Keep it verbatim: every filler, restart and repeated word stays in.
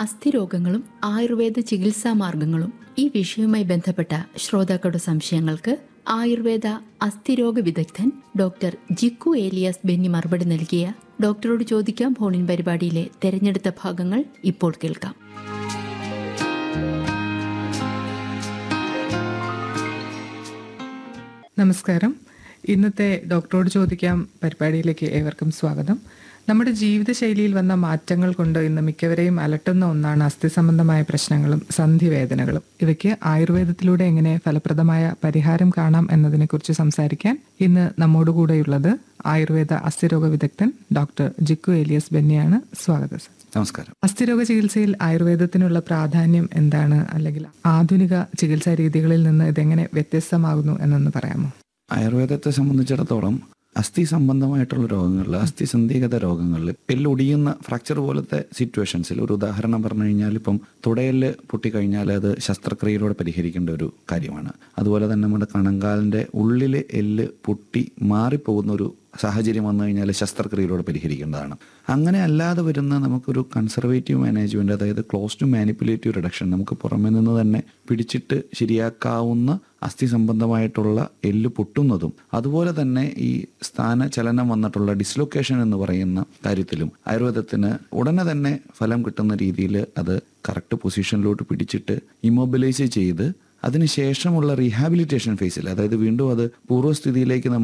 അസ്ഥിരോഗങ്ങളും ആയുർവേദ ചികിത്സാ മാർഗങ്ങളും. ഈ വിഷയവുമായി ബന്ധപ്പെട്ട ശ്രോതാക്കളുടെ സംശയങ്ങൾക്ക് ആയുർവേദ അസ്ഥിരോഗ വിദഗ്ധൻ ഡോക്ടർ ജിക്കു ഏലിയാസ് ബെന്നി മറുപടി നൽകിയ ഡോക്ടറോട് ചോദിക്കാം ഫോണിൻ പരിപാടിയിലെ തെരഞ്ഞെടുത്ത ഭാഗങ്ങൾ ഇപ്പോൾ കേൾക്കാം. നമസ്കാരം. ഇന്നത്തെ ഡോക്ടറോട് ചോദിക്കാം പരിപാടിയിലേക്ക് ഏവർക്കും സ്വാഗതം. നമ്മുടെ ജീവിതശൈലിയിൽ വന്ന മാറ്റങ്ങൾ കൊണ്ട് ഇന്ന് മിക്കവരെയും അലട്ടുന്ന ഒന്നാണ് അസ്ഥി സംബന്ധമായ പ്രശ്നങ്ങളും സന്ധിവേദനകളും. ഇവയ്ക്ക് ആയുർവേദത്തിലൂടെ എങ്ങനെ ഫലപ്രദമായ പരിഹാരം കാണാം എന്നതിനെക്കുറിച്ച് സംസാരിക്കാൻ ഇന്ന് നമ്മോടുകൂടെയുള്ളത് ആയുർവേദ അസ്ഥിരോഗ വിദഗ്ധൻ ഡോക്ടർ ജിക്കു ഏലിയാസ് ബെന്നിയാണ്. സ്വാഗതം സർ. നമസ്കാരം. അസ്ഥിരോഗ ചികിത്സയിൽ ആയുർവേദത്തിനുള്ള പ്രാധാന്യം എന്താണ്, അല്ലെങ്കിൽ ആധുനിക ചികിത്സാ രീതികളിൽ നിന്ന് ഇതെങ്ങനെ വ്യത്യസ്തമാകുന്നു എന്നൊന്ന് പറയാമോ? ആയുർവേദത്തെ സംബന്ധിച്ചിടത്തോളം അസ്ഥി സംബന്ധമായിട്ടുള്ള രോഗങ്ങളിൽ, അസ്ഥി സന്ധിഗത രോഗങ്ങളിൽ, എല്ലൊടിയുന്ന ഫ്രാക്ചർ പോലത്തെ സിറ്റുവേഷൻസിൽ ഒരു ഉദാഹരണം പറഞ്ഞു കഴിഞ്ഞാൽ, ഇപ്പം തുടയെല്ല് പൊട്ടിക്കഴിഞ്ഞാൽ അത് ശസ്ത്രക്രിയയിലൂടെ പരിഹരിക്കേണ്ട ഒരു കാര്യമാണ്. അതുപോലെ തന്നെ നമ്മുടെ കണങ്കാലിൻ്റെ ഉള്ളിലെ എല്ല് പൊട്ടി മാറിപ്പോകുന്ന ഒരു സാഹചര്യം വന്നു കഴിഞ്ഞാൽ ശസ്ത്രക്രിയയിലൂടെ പരിഹരിക്കേണ്ടതാണ്. അങ്ങനെ അല്ലാതെ വരുന്ന നമുക്കൊരു കൺസർവേറ്റീവ് മാനേജ്മെൻറ്റ്, അതായത് ക്ലോസ് ടു മാനിപ്പുലേറ്റീവ് റിഡക്ഷൻ, നമുക്ക് പുറമെ നിന്ന് തന്നെ പിടിച്ചിട്ട് ശരിയാക്കാവുന്ന അസ്ഥി സംബന്ധമായിട്ടുള്ള എല്ല് പൊട്ടുന്നതും അതുപോലെ തന്നെ ഈ സ്ഥാനചലനം വന്നിട്ടുള്ള ഡിസ്ലൊക്കേഷൻ എന്ന് പറയുന്ന കാര്യത്തിലും ആയുർവേദത്തിന് ഉടനെ തന്നെ ഫലം കിട്ടുന്ന രീതിയിൽ അത് കറക്റ്റ് പൊസിഷനിലോട്ട് പിടിച്ചിട്ട് ഇമ്മൊബിലൈസ് ചെയ്ത് അതിനുശേഷമുള്ള റീഹാബിലിറ്റേഷൻ ഫേസിൽ, അതായത് വീണ്ടും അത് പൂർവ്വസ്ഥിതിയിലേക്ക് നമ്മൾ